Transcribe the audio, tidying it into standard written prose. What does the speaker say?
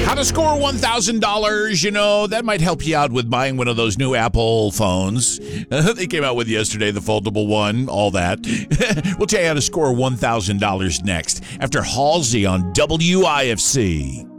How to score $1,000, that might help you out with buying one of those new Apple phones. They came out with yesterday, the foldable one, all that. We'll tell you how to score $1,000 next after Halsey on WIFC.